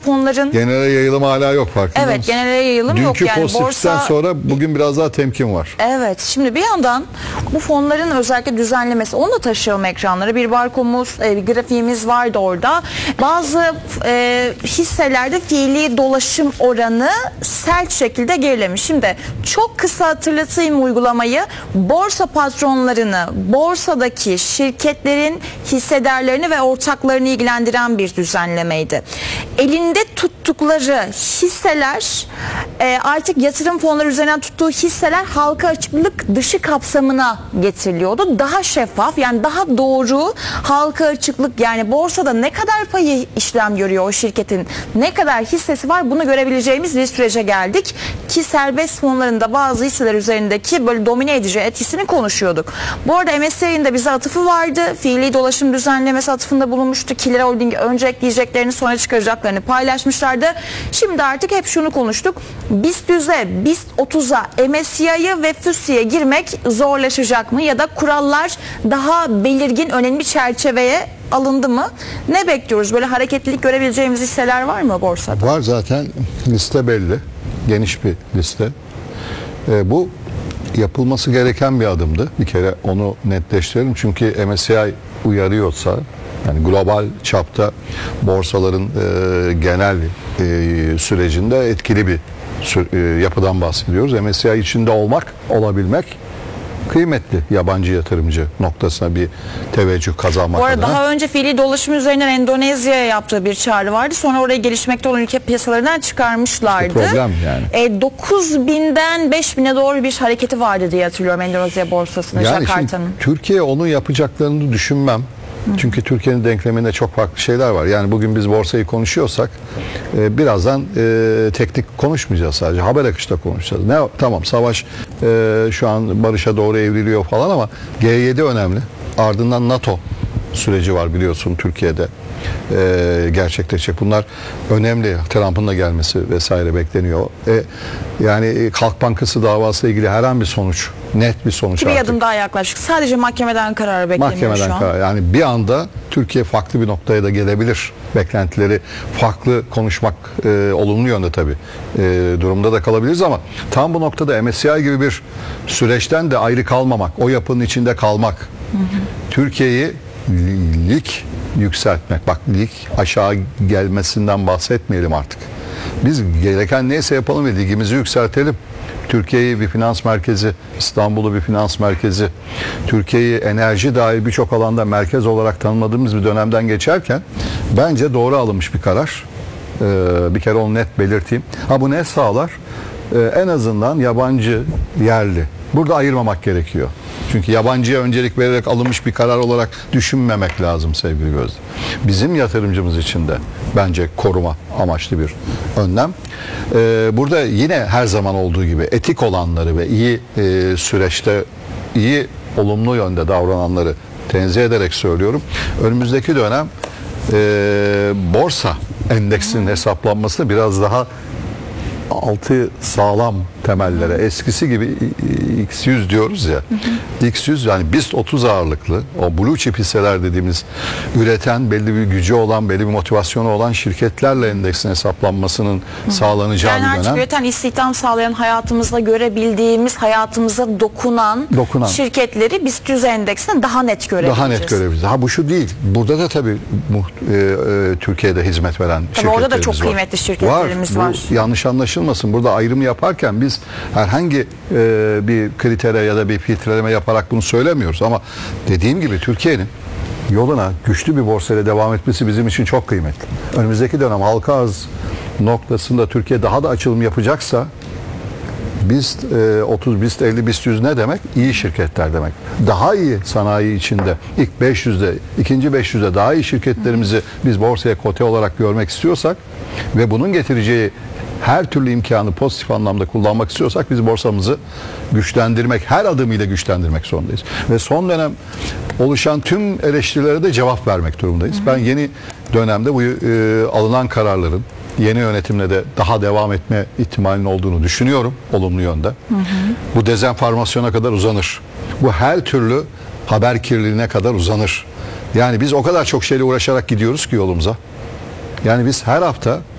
fonların... Genele yayılım hala yok, farkında Evet, mısın? genele yayılım yok. Dünkü Yani pozitiften sonra bugün biraz daha temkin var. Evet, şimdi bir yandan bu fonların özellikle düzenlemesi, onu da taşıyalım ekranlara. Bir barkomuz, bir grafiğimiz vardı orada. Bazı hisselerde fiili dolaşım oranı sert şekilde gerilemiş. Şimdi çok kısa hatırlatayım uygulamayı. Borsa patronlarını, borsadaki şirketlerin hissedarlarını ve ortaklarını ilgilendiren bir düzenlemeydi. Elinde tuttukları hisseler artık yatırım fonları üzerinden tuttuğu hisseler halka açıklık dışı kapsamına getiriliyordu. Daha şeffaf, yani daha doğru halka açıklık, yani borsada ne kadar payı işlem görüyor o şirketin, ne kadar hissesi var, bunu görebileceğimiz bir sürece geldik. Ki serbest fonlarında bazı hisseler üzerindeki böyle domine edici etkisini konuşuyorduk. Bu arada MSCI'nin de bize atıfı vardı. Fiili dolaşım düzenlemesi atıfında bulunmuştu. Kiler Holding önce ekleyeceklerini sonra çıkaracaklarını paylaşmışlardı. Şimdi artık hep şunu konuştuk. BIST 100'e, BIST 30'a, MSCI'ye ve FTSE'ye girmek zorlaşacak mı? Ya da kurallar daha belirgin, önemli çerçeveye alındı mı? Ne bekliyoruz? Böyle hareketlilik görebileceğimiz hisseler var mı borsada? Var zaten, liste belli. Geniş bir liste. Bu yapılması gereken bir adımdı. Bir kere onu netleştirelim. Çünkü MSCI uyarıyorsa, yani global çapta borsaların genel sürecinde etkili bir yapıdan bahsediyoruz. MSCI içinde olabilmek kıymetli, yabancı yatırımcı noktasına bir teveccüh kazanmak Bu arada adına. daha önce fiili dolaşım üzerinden Endonezya'ya yaptığı bir çağrı vardı. Sonra orayı gelişmekte olan ülke piyasalarından çıkarmışlardı. İşte problem yani. 9.000'den 5.000'e doğru bir hareketi vardı diye hatırlıyorum Endonezya borsasında, Yani Jakarta'nın. Türkiye onu yapacaklarını düşünmem. Çünkü Türkiye'nin denkleminde çok farklı şeyler var. Yani bugün biz borsayı konuşuyorsak birazdan teknik konuşmayacağız sadece. Haber akışta konuşacağız. Tamam, savaş şu an barışa doğru evriliyor falan ama G7 önemli. Ardından NATO süreci var biliyorsun Türkiye'de gerçekleşecek. Bunlar önemli. Trump'ın da gelmesi vesaire bekleniyor. Yani Halk Bankası davasıyla ilgili her an bir sonuç, net bir sonuç Bir artık. adım daha yaklaştık. Sadece mahkemeden karar bekleniyor şu an. Karar. Yani bir anda Türkiye farklı bir noktaya da gelebilir. Beklentileri farklı konuşmak olumlu yönde tabii. Durumda da kalabiliriz ama tam bu noktada MSCI gibi bir süreçten de ayrı kalmamak, o yapının içinde kalmak, Türkiye'yi lig yükseltmek. Bak, lig aşağı gelmesinden bahsetmeyelim artık. Biz gereken neyse yapalım ve ligimizi yükseltelim. Türkiye'yi bir finans merkezi, İstanbul'u bir finans merkezi, Türkiye'yi enerji dair birçok alanda merkez olarak tanımladığımız bir dönemden geçerken bence doğru alınmış bir karar. Bir kere onu net belirteyim. Bu ne sağlar? En azından yabancı, yerli. Burada ayırmamak gerekiyor. Çünkü yabancıya öncelik vererek alınmış bir karar olarak düşünmemek lazım sevgili Gözde. Bizim yatırımcımız için de bence koruma amaçlı bir önlem. Burada yine her zaman olduğu gibi etik olanları ve iyi süreçte iyi, olumlu yönde davrananları tenzih ederek söylüyorum. Önümüzdeki dönem borsa endeksinin hesaplanmasını biraz daha altı sağlam temellere, eskisi gibi X100 diyoruz ya. X100 yani BIST 30 ağırlıklı, o blue chip hisseler dediğimiz, üreten, belli bir gücü olan, belli bir motivasyonu olan şirketlerle endeksin hesaplanmasının sağlanacağı yani bir artık dönem. üreten, istihdam sağlayan, hayatımızda görebildiğimiz, hayatımıza dokunan şirketleri BIST 100 endeksinde daha net görebiliriz. Daha net görebiliriz. Bu şu değil. Burada da tabii Türkiye'de hizmet veren şirketlerimiz var. Orada da çok kıymetli şirketlerimiz var. Bu yanlış anlaşılmasın. Burada ayrımı yaparken biz herhangi bir kritere ya da bir filtreleme yaparak bunu söylemiyoruz ama dediğim gibi Türkiye'nin yoluna güçlü bir borsayla devam etmesi bizim için çok kıymetli. Önümüzdeki dönem halka arz noktasında Türkiye daha da açılım yapacaksa BIST 30, BIST 50, BIST 100 ne demek? İyi şirketler demek. Daha iyi sanayi içinde ilk 500'de, ikinci 500'de daha iyi şirketlerimizi biz borsaya kote olarak görmek istiyorsak ve bunun getireceği her türlü imkanı pozitif anlamda kullanmak istiyorsak biz borsamızı güçlendirmek, her adımıyla güçlendirmek zorundayız. Ve son dönem oluşan tüm eleştirilere de cevap vermek durumundayız. Ben yeni dönemde bu alınan kararların yeni yönetimle de daha devam etme ihtimalinin olduğunu düşünüyorum olumlu yönde. Bu dezenformasyona kadar uzanır. Bu her türlü haber kirliliğine kadar uzanır. Yani biz o kadar çok şeyle uğraşarak gidiyoruz ki yolumuza. Yani biz her hafta